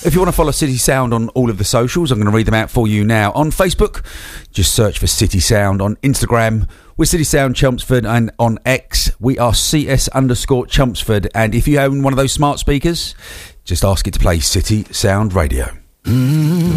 If you want to follow City Sound on all of the socials, I'm going to read them out for you now. On Facebook, just search for City Sound. On Instagram, we're City Sound Chelmsford, and on X, we are CS_Chelmsford. And if you own one of those smart speakers, just ask it to play City Sound Radio.